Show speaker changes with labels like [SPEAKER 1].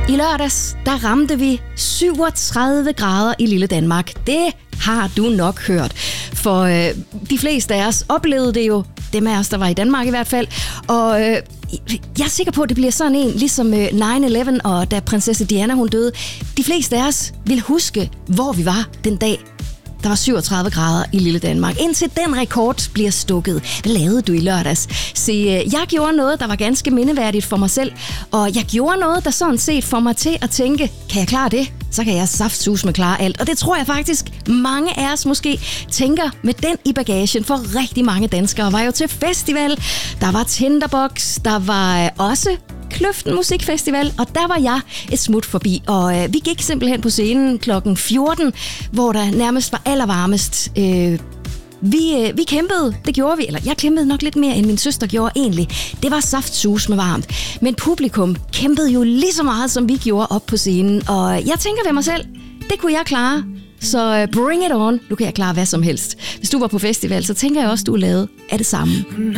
[SPEAKER 1] I lørdags, der ramte vi 37 grader i lille Danmark. Det har du nok hørt. For de fleste af os oplevede det jo, dem af os, der var i Danmark i hvert fald. Og jeg er sikker på, at det bliver sådan en, ligesom 9/11 og da prinsesse Diana hun døde. De fleste af os vil huske, hvor vi var den dag, der var 37 grader i lille Danmark. Indtil den rekord bliver stukket. Hvad lavede du i lørdags? Se, jeg gjorde noget, der var ganske mindeværdigt for mig selv. Og jeg gjorde noget, der sådan set får mig til at tænke, kan jeg klare det? Så kan jeg saftsus med klare alt. Og det tror jeg faktisk, mange af os måske tænker med den i bagagen. For rigtig mange danskere var jo til festival. Der var Tinderbox. Der var også Kløften Musikfestival, og der var jeg et smut forbi, og vi gik simpelthen på scenen klokken 14, hvor der nærmest var allervarmest. Vi kæmpede, det gjorde vi, eller jeg kæmpede nok lidt mere, end min søster gjorde egentlig. Det var saftsus med varmt, men publikum kæmpede jo lige så meget, som vi gjorde op på scenen, og jeg tænker ved mig selv, det kunne jeg klare. Så bring it on. Nu kan jeg klare hvad som helst. Hvis du var på festival, så tænker jeg også, du er lavet af det samme.